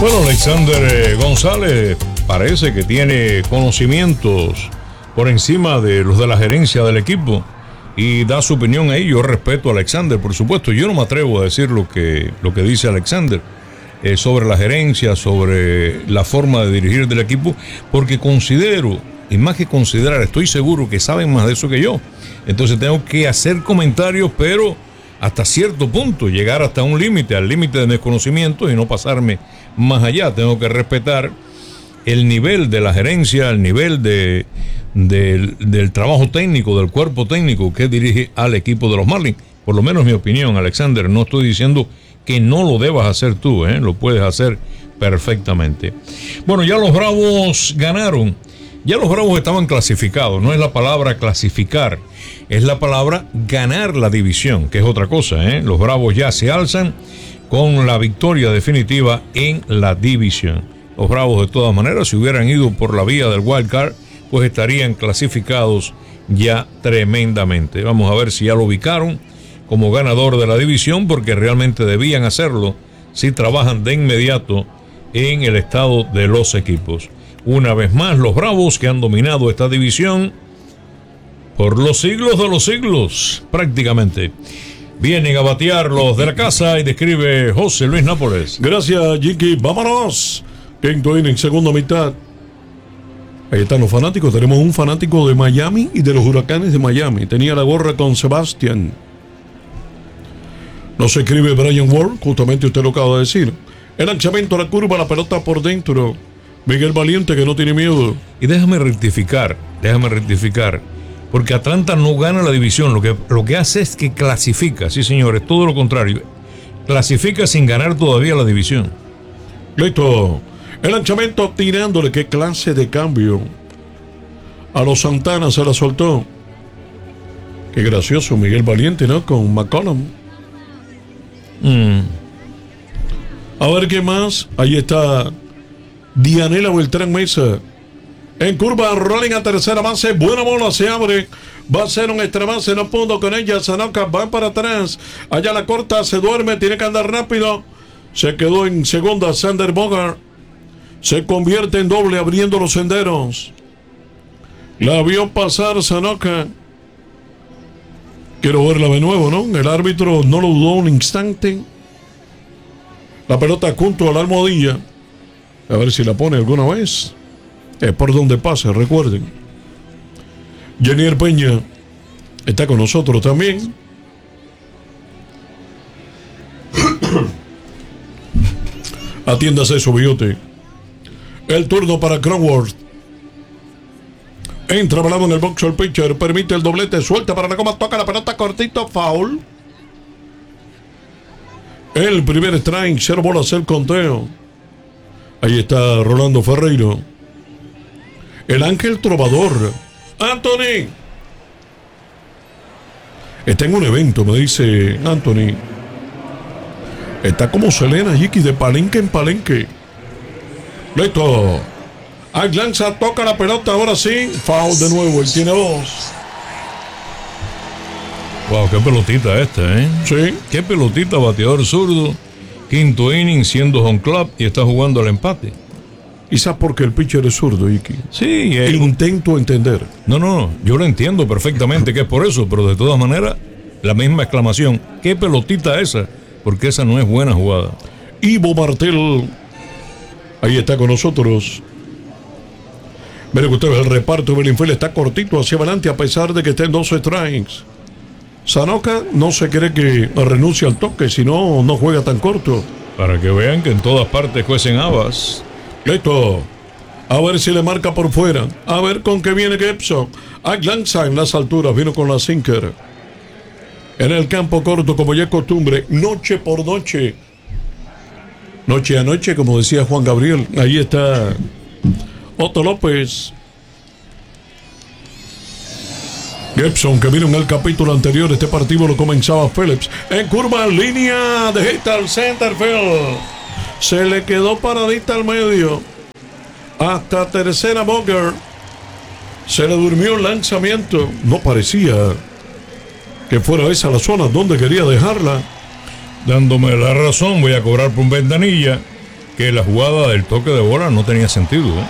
Bueno, Alexander González parece que tiene conocimientos por encima de los de la gerencia del equipo y da su opinión ahí. Yo respeto a Alexander, por supuesto. Yo no me atrevo a decir lo que dice Alexander sobre la gerencia, sobre la forma de dirigir del equipo, porque considero, y más que considerar, estoy seguro que saben más de eso que yo. Entonces tengo que hacer comentarios, pero hasta cierto punto, llegar hasta un límite, al límite de mis conocimientos y no pasarme más allá. Tengo que respetar el nivel de la gerencia, el nivel del trabajo técnico, del cuerpo técnico que dirige al equipo de los Marlins. Por lo menos mi opinión, Alexander. No estoy diciendo que no lo debas hacer tú, lo puedes hacer perfectamente. Bueno, ya los Bravos ganaron. Ya los Bravos estaban clasificados. No es la palabra clasificar, es la palabra ganar la división, que es otra cosa. Los Bravos ya se alzan con la victoria definitiva en la división. Los Bravos, de todas maneras, si hubieran ido por la vía del wild card, pues estarían clasificados ya tremendamente. Vamos a ver si ya lo ubicaron como ganador de la división, porque realmente debían hacerlo si trabajan de inmediato en el estado de los equipos. Una vez más, los Bravos, que han dominado esta división por los siglos de los siglos, prácticamente. Vienen a batear los de la casa y describe José Luis Nápoles. Gracias, Jiki. Vámonos. Quinto inning, segunda mitad. Ahí están los fanáticos. Tenemos un fanático de Miami y de los Huracanes de Miami. Tenía la gorra con Sebastián. Nos escribe Brian Ward, justamente usted lo acaba de decir. El lanzamiento a la curva, la pelota por dentro. Miguel Valiente, que no tiene miedo. Y déjame rectificar, porque Atlanta no gana la división, lo que hace es que clasifica, sí señores, todo lo contrario, clasifica sin ganar todavía la división. Listo, el lanzamiento tirándole, qué clase de cambio. A los Santana se la soltó. Qué gracioso Miguel Valiente, ¿no? Con McCollum. A ver qué más, ahí está Dianela Beltrán Mesa. En curva, rolling a tercera base, buena bola, se abre, va a ser un extra base, no pudo con ella, Sanoka va para atrás, allá la corta, se duerme, tiene que andar rápido, se quedó en segunda, Sander Bogart, se convierte en doble abriendo los senderos, la vio pasar Sanoka, quiero verla de nuevo, ¿no? El árbitro no lo dudó un instante, la pelota junto a la almohadilla, a ver si la pone alguna vez. Es por donde pase, recuerden. Jenier Peña está con nosotros también. Atiéndase eso, Billote. El turno para Cronworth. Entra balado en el box el pitcher, permite el doblete, suelta para la goma, toca la pelota cortito, foul. El primer strike, 0 bolas el conteo. Ahí está Rolando Ferreiro. El Ángel Trovador. Anthony. Está en un evento, me dice Anthony. Está como Selena Yiki, de palenque en palenque. Listo. Ahí lanza, toca la pelota, ahora sí. Foul de nuevo, él tiene 2. Wow, qué pelotita esta, Sí. Qué pelotita, bateador zurdo. Quinto inning, siendo home club y está jugando al empate. Quizás porque el pitcher es zurdo, Iki. Sí, intento entender. No, yo lo entiendo perfectamente que es por eso, pero de todas maneras, la misma exclamación. ¿Qué pelotita esa? Porque esa no es buena jugada. Ivo Martel, ahí está con nosotros. Miren que ustedes, el reparto de Belinfield está cortito hacia adelante a pesar de que estén 2 strikes. Sanoka no se cree que renuncie al toque, si no, no juega tan corto. Para que vean que en todas partes cuecen habas. Listo. A ver si le marca por fuera. A ver con qué viene Gibson. Lanza en las alturas. Vino con la sinker. En el campo corto, como ya es costumbre. Noche por noche. Noche a noche, como decía Juan Gabriel. Ahí está Otto López. Gibson, que vino en el capítulo anterior. Este partido lo comenzaba Phillips. En curva, en línea de hit al center field. Se le quedó paradita al medio. Hasta tercera Bogart. Se le durmió el lanzamiento. No parecía que fuera esa la zona donde quería dejarla. Dándome la razón, voy a cobrar por ventanilla. que la jugada del toque de bola no tenía sentido, ¿eh?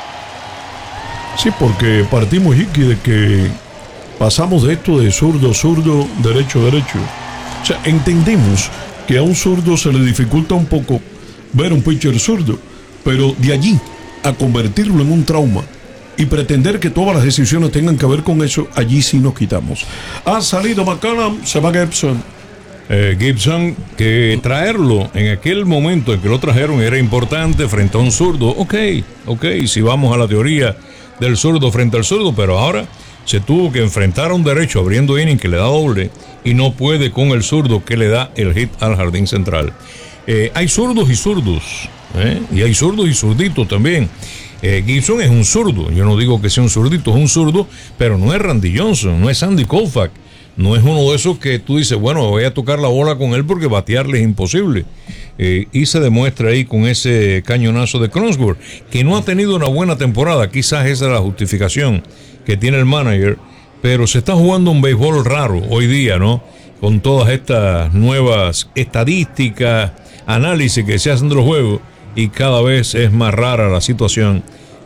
Sí, porque partimos, Jiqui, de que pasamos de esto de zurdo, zurdo, derecho, derecho. O sea, entendemos que a un zurdo se le dificulta un poco ver un pitcher zurdo, pero de allí a convertirlo en un trauma y pretender que todas las decisiones tengan que ver con eso, allí sí nos quitamos. Ha salido McCollum, se va Gibson. Gibson, que traerlo en aquel momento en que lo trajeron era importante frente a un zurdo. Ok, si vamos a la teoría del zurdo frente al zurdo, pero ahora se tuvo que enfrentar a un derecho abriendo inning que le da doble y no puede con el zurdo que le da el hit al jardín central. Hay zurdos y zurdos, y hay zurdos y zurditos también. Gibson es un zurdo, yo no digo que sea un zurdito, es un zurdo, pero no es Randy Johnson, no es Sandy Koufax, no es uno de esos que tú dices, bueno, voy a tocar la bola con él porque batearle es imposible. Y se demuestra ahí con ese cañonazo de Cronenworth, que no ha tenido una buena temporada, quizás esa es la justificación que tiene el manager, pero se está jugando un béisbol raro hoy día, ¿no? Con todas estas nuevas estadísticas, análisis que se hacen de los juegos, y cada vez es más rara la situación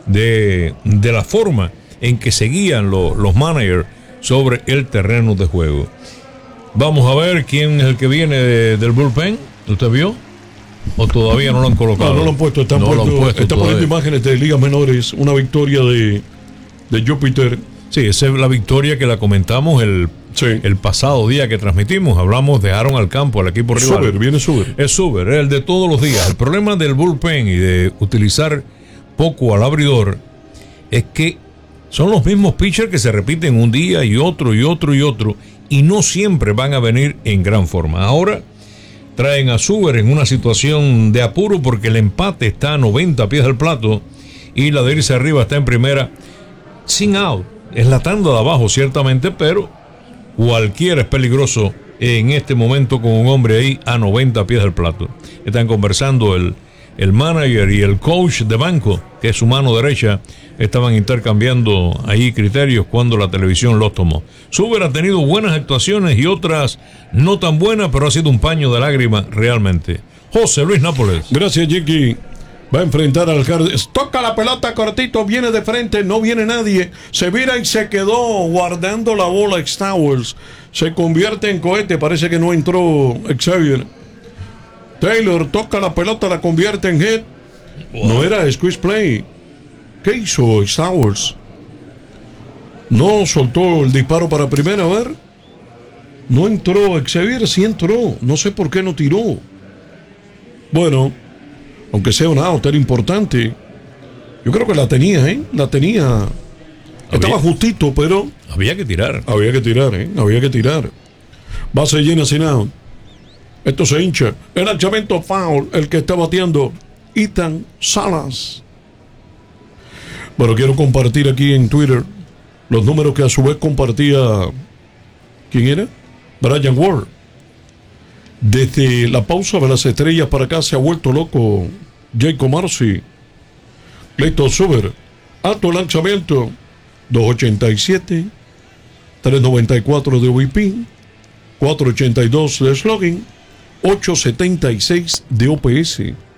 de la forma en que se guían los managers sobre el terreno de juego. Vamos a ver quién es el que viene del bullpen. ¿Usted vio? ¿O todavía no lo han colocado? No lo han puesto, están poniendo imágenes de ligas menores, una victoria de Júpiter. Sí, esa es la victoria que la comentamos el pasado día que transmitimos. Hablamos de Aaron al campo, al equipo rival. Viene Suber. Es Suber, es el de todos los días. El problema del bullpen y de utilizar poco al abridor es que son los mismos pitchers que se repiten un día y otro y otro y otro, y no siempre van a venir en gran forma. Ahora traen a Suber en una situación de apuro porque el empate está a 90 pies del plato y la de irse arriba está en primera sin out. Es la tanda de abajo ciertamente, pero cualquiera es peligroso en este momento con un hombre ahí a 90 pies del plato. Están conversando el manager y el coach de banco, que es su mano derecha. Estaban intercambiando ahí criterios cuando la televisión los tomó. Suber ha tenido buenas actuaciones y otras no tan buenas, pero ha sido un paño de lágrimas realmente. José Luis Nápoles. Gracias, Jiki. Va a enfrentar al Cardinals. Toca la pelota cortito, viene de frente, no viene nadie. Se vira y se quedó guardando la bola Stowers. Se convierte en cohete, parece que no entró Xavier. Taylor toca la pelota, la convierte en hit. Wow. No era squeeze play. ¿Qué hizo Stowers? No soltó el disparo para primera, a ver. No entró Xavier, sí entró. No sé por qué no tiró. Bueno, aunque sea un out, era importante. Yo creo que la tenía, La tenía. Estaba justito, pero había que tirar. Había que tirar. Base llena sin out. Esto se hincha. El lanzamiento foul, el que está bateando Ethan Salas. Bueno, quiero compartir aquí en Twitter los números que a su vez compartía. ¿Quién era? Brian Ward. Desde la pausa de las estrellas para acá se ha vuelto loco Jacob Marcy. Clayton Suber. Alto lanzamiento. 287. 394 de OVP. 482 de slugging. 876 de OPS.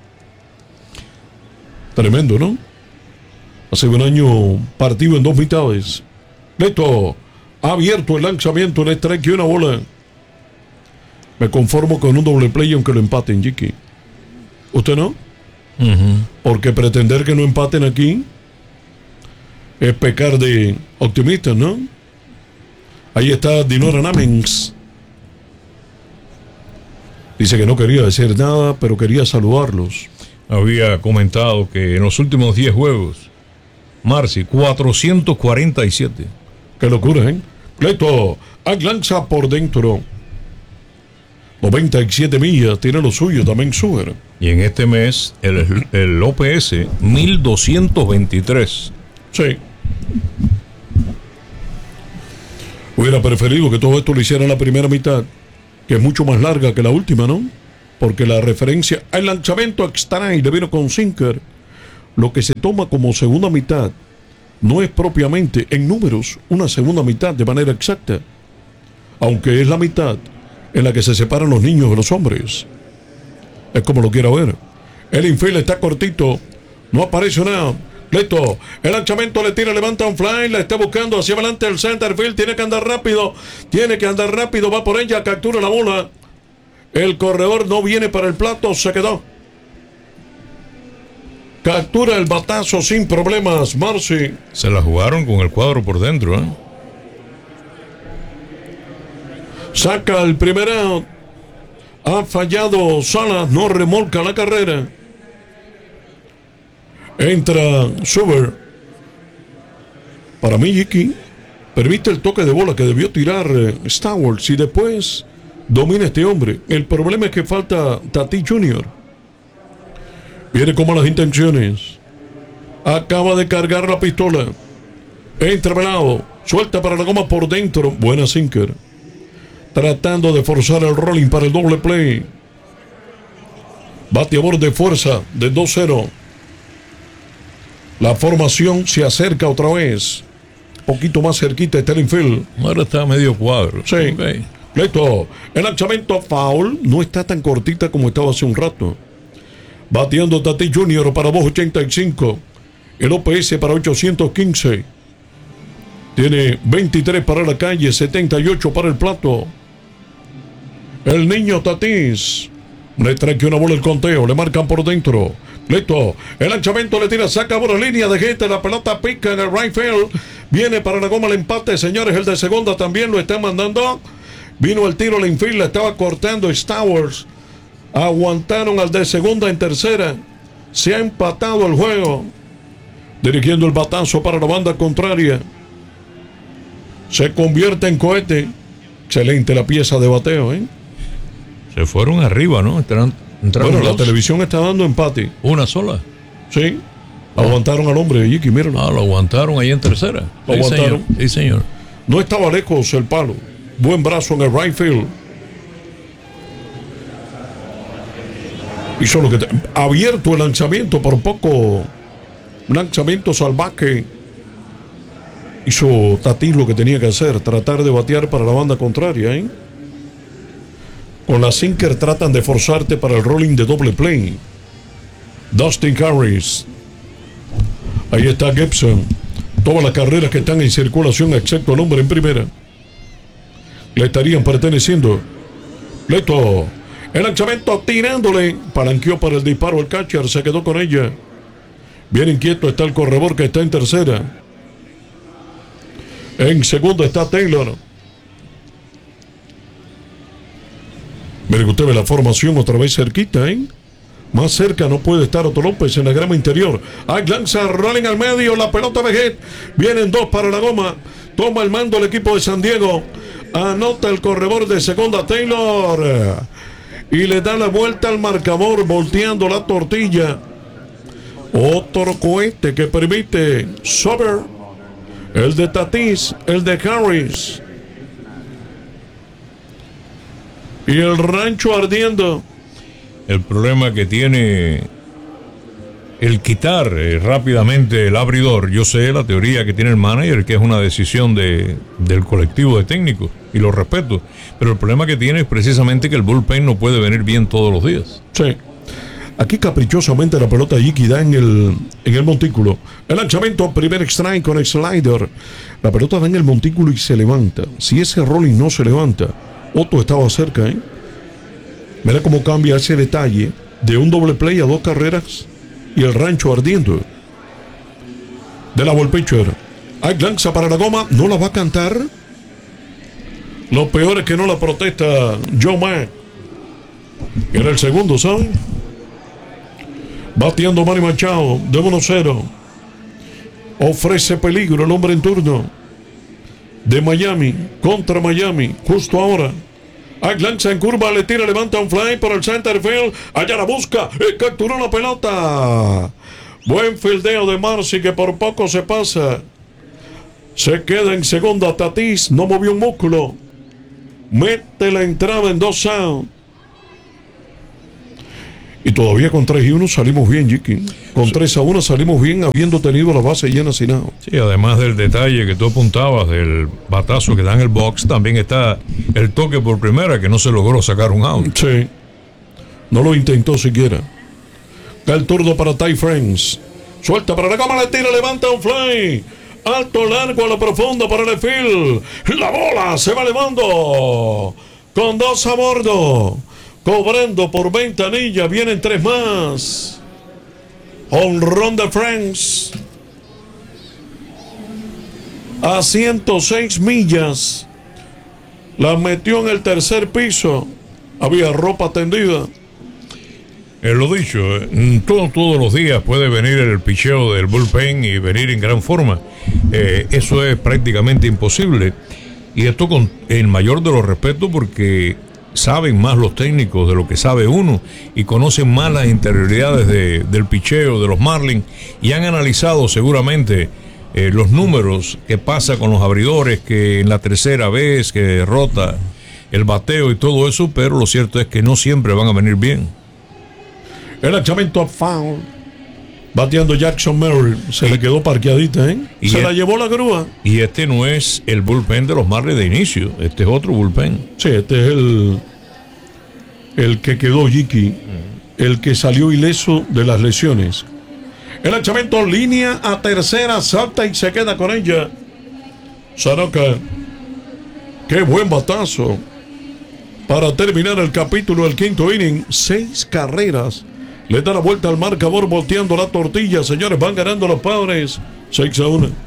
Tremendo, ¿no? Hace un año partido en dos mitades. Neto ha abierto el lanzamiento en strike y una bola. Me conformo con un doble play aunque lo empaten, Jiki. ¿Usted no? Porque pretender que no empaten aquí es pecar de optimista, ¿no? Ahí está Dinora Namens. Dice que no quería decir nada, pero quería saludarlos. Había comentado que en los últimos 10 juegos, Marcy, 447. Qué locura, ¿eh? Cleto, lanza por dentro. 97 millas, tiene lo suyo también Suber. Y en este mes, el OPS, 1223. Sí. Hubiera preferido que todo esto lo hiciera en la primera mitad, que es mucho más larga que la última, ¿no? Porque la referencia al lanzamiento extraño le vino con sinker. Lo que se toma como segunda mitad no es propiamente en números una segunda mitad de manera exacta, aunque es la mitad en la que se separan los niños de los hombres. Es como lo quiera ver. El infield está cortito. No aparece nada. Listo. El lanzamiento le tira, levanta un fly. La está buscando hacia adelante el center field. Tiene que andar rápido. Va por ella. Captura la bola. El corredor no viene para el plato. Se quedó. Captura el batazo sin problemas. Marcy. Se la jugaron con el cuadro por dentro, ¿eh? Saca el primer out. Ha fallado Salas. No remolca la carrera. Entra Suber. Para mí, Jiki, permite el toque de bola que debió tirar Stowers y después domina este hombre. El problema es que falta Tatis Jr. Viene con malas intenciones. Acaba de cargar la pistola. Entra velado. Suelta para la goma por dentro. Buena sinker. Tratando de forzar el rolling para el doble play. Bateador de fuerza de 2-0. La formación se acerca otra vez. Poquito más cerquita está el infield. Ahora está medio cuadro. Sí. Okay. Listo. El lanzamiento foul no está tan cortita como estaba hace un rato. Bateando Tatis Jr. para 285. El OPS para 815. Tiene 23 para la calle, 78 para el plato. El niño Tatis. Le trae que una bola el conteo. Le marcan por dentro. Listo. El lanzamiento le tira, saca por la línea de gente. La pelota pica en el right field. Viene para la goma el empate, señores. El de segunda también lo está mandando. Vino el tiro al infield. Le estaba cortando Stowers. Aguantaron al de segunda en tercera. Se ha empatado el juego. Dirigiendo el batazo para la banda contraria. Se convierte en cohete. Excelente la pieza de bateo, ¿eh? Se fueron arriba, ¿no? Entraron Bueno, la dos. televisión está dando empate. Una sola. Sí. Aguantaron al hombre de Jiki, míralo. Ah, lo aguantaron ahí en tercera. Lo Sí, aguantaron. señor. Sí, señor. No estaba lejos el palo. Buen brazo en el right field. Hizo lo que... abierto el lanzamiento, por poco. Lanzamiento salvaje. Hizo Tatis lo que tenía que hacer. Tratar de batear para la banda contraria, ¿eh? Con la sinker tratan de forzarte para el rolling de doble play. Dustin Harris. Ahí está Gibson. Todas las carreras que están en circulación, excepto el hombre en primera, le estarían perteneciendo. Listo. El lanzamiento tirándole. Palanqueó para el disparo. El catcher se quedó con ella. Bien inquieto está el corredor que está en tercera. En segunda está Taylor. Miren usted ve la formación otra vez cerquita, ¿eh? Más cerca no puede estar Otto López en la grama interior. Ahí lanza Rolling al medio, la pelota Veget. Vienen dos para la goma. Toma el mando el equipo de San Diego. Anota el corredor de segunda Taylor. Y le da la vuelta al marcador, volteando la tortilla. Otro cohete que permite Sober. El de Tatis, el de Harris. Y el rancho ardiendo. El problema que tiene el quitar rápidamente el abridor. Yo sé la teoría que tiene el manager, que es una decisión del colectivo de técnicos, y lo respeto. Pero el problema que tiene es precisamente que el bullpen no puede venir bien todos los días. Sí. Aquí caprichosamente la pelota Jiki da en el montículo. El lanzamiento, primer strike con el slider. La pelota da en el montículo y se levanta. Si ese rolling no se levanta, Otto estaba cerca, ¿eh? Mira cómo cambia ese detalle de un doble play a dos carreras y el rancho ardiendo. De la ball pitcher. Hay lanza para la goma, no la va a cantar. Lo peor es que no la protesta Joe Mack. Era el segundo, ¿saben? Bateando Manny Machado de 1-0. Ofrece peligro el hombre en turno de Miami contra Miami justo ahora. Lanza en curva, le tira, levanta un fly por el center field. Allá la busca, capturó la pelota. Buen fildeo de Marcy que por poco se pasa. Se queda en segunda Tatis, no movió un músculo. Mete la entrada en 2 outs. Y todavía con 3-1 salimos bien, Jiki. Con 3-1 salimos bien, habiendo tenido la base llena sin out. Sí, además del detalle que tú apuntabas del batazo que da en el box, también está el toque por primera que no se logró sacar un out. Sí. No lo intentó siquiera. El turno para Ty France. Suelta para la cama, le tira, levanta un fly. Alto, largo, a lo profundo para el field. La bola se va elevando. Con 2 a bordo. Cobrando por ventanilla. Vienen 3 más. Honrón de France. A 106 millas. La metió en el tercer piso. Había ropa tendida. Lo dicho, todos los días puede venir el picheo del bullpen y venir en gran forma. Eso es prácticamente imposible. Y esto con el mayor de los respetos, porque saben más los técnicos de lo que sabe uno y conocen más las interioridades del picheo de los Marlins y han analizado seguramente los números que pasa con los abridores, que en la tercera vez que derrota el bateo y todo eso, pero lo cierto es que no siempre van a venir bien. El lanzamiento a foul. Bateando Jackson Merrill. Se le quedó parqueadita, ¿eh? Se la llevó la grúa. Y este no es el bullpen de los Marlins de inicio. Este es otro bullpen. Sí, este es el que quedó Jiki. El que salió ileso de las lesiones. El lanzamiento, línea a tercera, salta y se queda con ella. Soroka. Qué buen batazo. Para terminar el capítulo del quinto inning, 6 carreras. Le da la vuelta al marcador volteando la tortilla. Señores, van ganando los Padres 6-1.